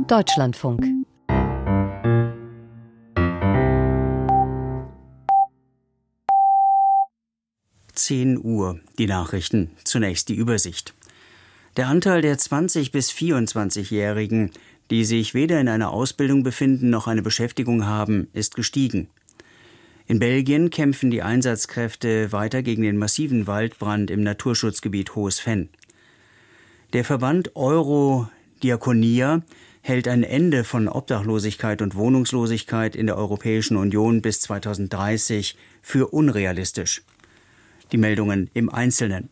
Deutschlandfunk. Uhr, die Nachrichten. Zunächst die Übersicht. Der Anteil der 20- bis 24-Jährigen, die sich weder in einer Ausbildung befinden noch eine Beschäftigung haben, ist gestiegen. In Belgien kämpfen die Einsatzkräfte weiter gegen den massiven Waldbrand im Naturschutzgebiet Hohes Venn. Der Verband Eurodiakonia hält ein Ende von Obdachlosigkeit und Wohnungslosigkeit in der Europäischen Union bis 2030 für unrealistisch. Die Meldungen im Einzelnen.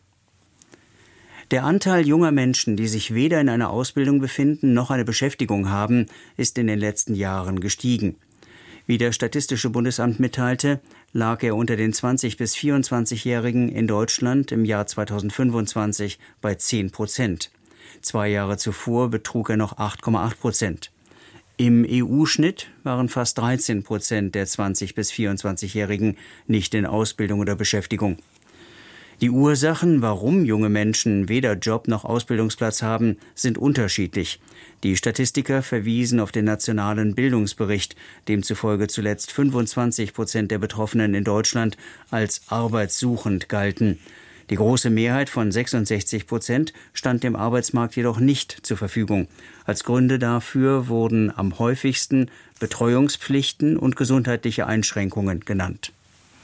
Der Anteil junger Menschen, die sich weder in einer Ausbildung befinden noch eine Beschäftigung haben, ist in den letzten Jahren gestiegen. Wie das Statistische Bundesamt mitteilte, lag er unter den 20- bis 24-Jährigen in Deutschland im Jahr 2025 bei 10%. 2 Jahre zuvor betrug er noch 8,8%. Im EU-Schnitt waren fast 13% der 20- bis 24-Jährigen nicht in Ausbildung oder Beschäftigung. Die Ursachen, warum junge Menschen weder Job noch Ausbildungsplatz haben, sind unterschiedlich. Die Statistiker verwiesen auf den nationalen Bildungsbericht, demzufolge zuletzt 25% der Betroffenen in Deutschland als arbeitssuchend galten. Die große Mehrheit von 66% stand dem Arbeitsmarkt jedoch nicht zur Verfügung. Als Gründe dafür wurden am häufigsten Betreuungspflichten und gesundheitliche Einschränkungen genannt.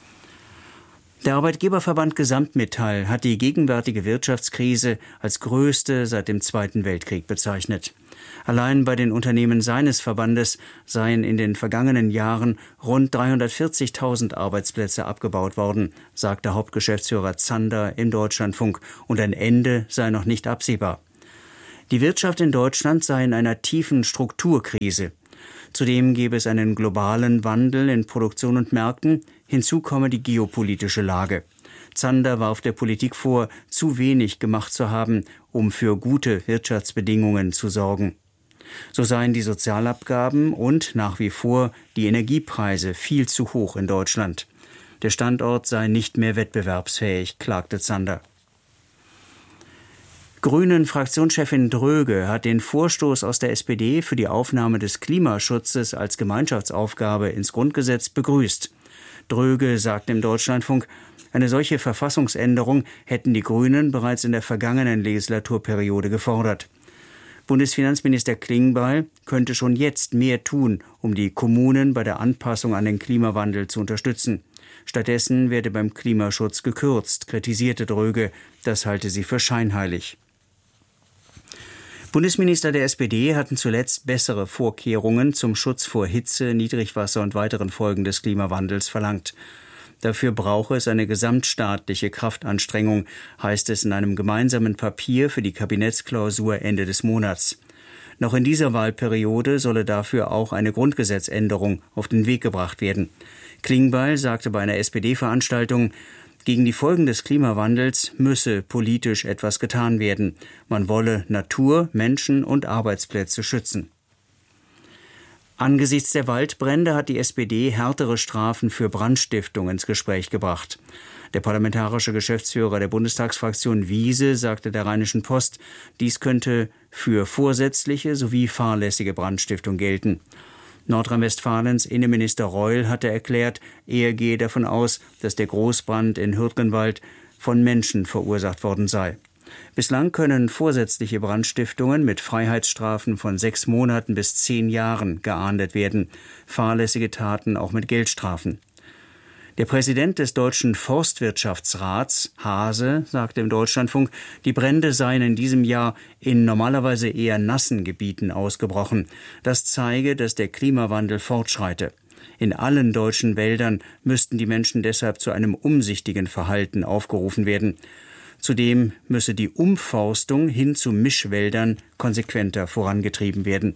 Der Arbeitgeberverband Gesamtmetall hat die gegenwärtige Wirtschaftskrise als größte seit dem Zweiten Weltkrieg bezeichnet. Allein bei den Unternehmen seines Verbandes seien in den vergangenen Jahren rund 340.000 Arbeitsplätze abgebaut worden, sagte Hauptgeschäftsführer Zander im Deutschlandfunk, und ein Ende sei noch nicht absehbar. Die Wirtschaft in Deutschland sei in einer tiefen Strukturkrise. Zudem gebe es einen globalen Wandel in Produktion und Märkten. Hinzu komme die geopolitische Lage. Zander warf der Politik vor, zu wenig gemacht zu haben, um für gute Wirtschaftsbedingungen zu sorgen. So seien die Sozialabgaben und nach wie vor die Energiepreise viel zu hoch in Deutschland. Der Standort sei nicht mehr wettbewerbsfähig, klagte Zander. Grünen-Fraktionschefin Dröge hat den Vorstoß aus der SPD für die Aufnahme des Klimaschutzes als Gemeinschaftsaufgabe ins Grundgesetz begrüßt. Dröge sagte im Deutschlandfunk, eine solche Verfassungsänderung hätten die Grünen bereits in der vergangenen Legislaturperiode gefordert. Bundesfinanzminister Klingbeil könnte schon jetzt mehr tun, um die Kommunen bei der Anpassung an den Klimawandel zu unterstützen. Stattdessen werde beim Klimaschutz gekürzt, kritisierte Dröge. Das halte sie für scheinheilig. Bundesminister der SPD hatten zuletzt bessere Vorkehrungen zum Schutz vor Hitze, Niedrigwasser und weiteren Folgen des Klimawandels verlangt. Dafür brauche es eine gesamtstaatliche Kraftanstrengung, heißt es in einem gemeinsamen Papier für die Kabinettsklausur Ende des Monats. Noch in dieser Wahlperiode solle dafür auch eine Grundgesetzänderung auf den Weg gebracht werden. Klingbeil sagte bei einer SPD-Veranstaltung, gegen die Folgen des Klimawandels müsse politisch etwas getan werden. Man wolle Natur, Menschen und Arbeitsplätze schützen. Angesichts der Waldbrände hat die SPD härtere Strafen für Brandstiftung ins Gespräch gebracht. Der parlamentarische Geschäftsführer der Bundestagsfraktion Wiese sagte der Rheinischen Post, dies könnte für vorsätzliche sowie fahrlässige Brandstiftung gelten. Nordrhein-Westfalens Innenminister Reul hatte erklärt, er gehe davon aus, dass der Großbrand in Hürtgenwald von Menschen verursacht worden sei. Bislang können vorsätzliche Brandstiftungen mit Freiheitsstrafen von 6 Monaten bis 10 Jahren geahndet werden, fahrlässige Taten auch mit Geldstrafen. Der Präsident des Deutschen Forstwirtschaftsrats, Hase, sagte im Deutschlandfunk, die Brände seien in diesem Jahr in normalerweise eher nassen Gebieten ausgebrochen. Das zeige, dass der Klimawandel fortschreite. In allen deutschen Wäldern müssten die Menschen deshalb zu einem umsichtigen Verhalten aufgerufen werden. Zudem müsse die Umforstung hin zu Mischwäldern konsequenter vorangetrieben werden.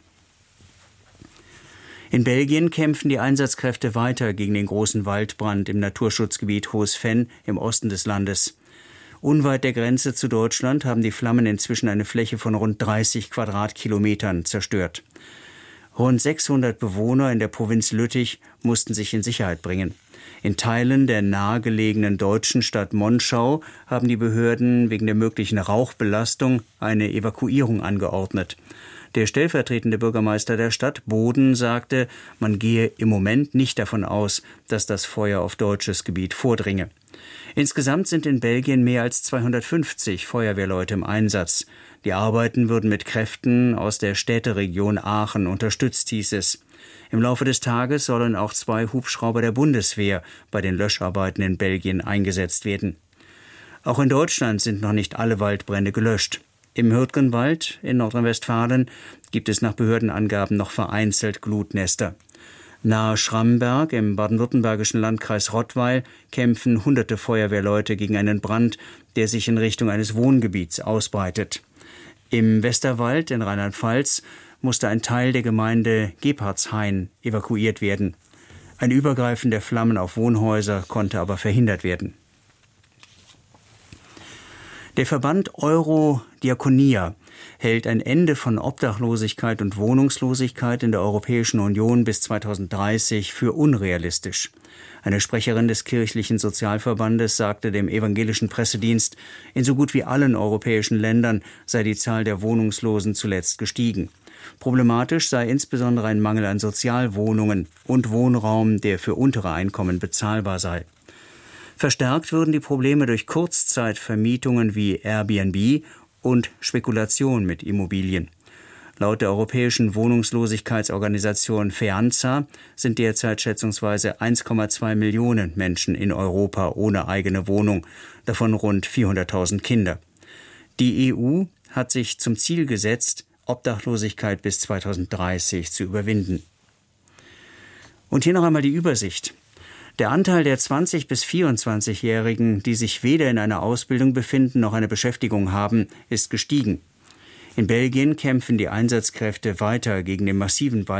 In Belgien kämpfen die Einsatzkräfte weiter gegen den großen Waldbrand im Naturschutzgebiet Hohes Venn im Osten des Landes. Unweit der Grenze zu Deutschland haben die Flammen inzwischen eine Fläche von rund 30 Quadratkilometern zerstört. Rund 600 Bewohner in der Provinz Lüttich mussten sich in Sicherheit bringen. In Teilen der nahegelegenen deutschen Stadt Monschau haben die Behörden wegen der möglichen Rauchbelastung eine Evakuierung angeordnet. Der stellvertretende Bürgermeister der Stadt, Boden, sagte, man gehe im Moment nicht davon aus, dass das Feuer auf deutsches Gebiet vordringe. Insgesamt sind in Belgien mehr als 250 Feuerwehrleute im Einsatz. Die Arbeiten würden mit Kräften aus der Städteregion Aachen unterstützt, hieß es. Im Laufe des Tages sollen auch 2 Hubschrauber der Bundeswehr bei den Löscharbeiten in Belgien eingesetzt werden. Auch in Deutschland sind noch nicht alle Waldbrände gelöscht. Im Hürtgenwald in Nordrhein-Westfalen gibt es nach Behördenangaben noch vereinzelt Glutnester. Nahe Schramberg im baden-württembergischen Landkreis Rottweil kämpfen hunderte Feuerwehrleute gegen einen Brand, der sich in Richtung eines Wohngebiets ausbreitet. Im Westerwald in Rheinland-Pfalz musste ein Teil der Gemeinde Gebhardshain evakuiert werden. Ein Übergreifen der Flammen auf Wohnhäuser konnte aber verhindert werden. Der Verband Eurodiakonia hält ein Ende von Obdachlosigkeit und Wohnungslosigkeit in der Europäischen Union bis 2030 für unrealistisch. Eine Sprecherin des kirchlichen Sozialverbandes sagte dem evangelischen Pressedienst, in so gut wie allen europäischen Ländern sei die Zahl der Wohnungslosen zuletzt gestiegen. Problematisch sei insbesondere ein Mangel an Sozialwohnungen und Wohnraum, der für untere Einkommen bezahlbar sei. Verstärkt würden die Probleme durch Kurzzeitvermietungen wie Airbnb und Spekulation mit Immobilien. Laut der europäischen Wohnungslosigkeitsorganisation FEANZA sind derzeit schätzungsweise 1,2 Millionen Menschen in Europa ohne eigene Wohnung, davon rund 400.000 Kinder. Die EU hat sich zum Ziel gesetzt, Obdachlosigkeit bis 2030 zu überwinden. Und hier noch einmal die Übersicht. Der Anteil der 20- bis 24-Jährigen, die sich weder in einer Ausbildung befinden noch eine Beschäftigung haben, ist gestiegen. In Belgien kämpfen die Einsatzkräfte weiter gegen den massiven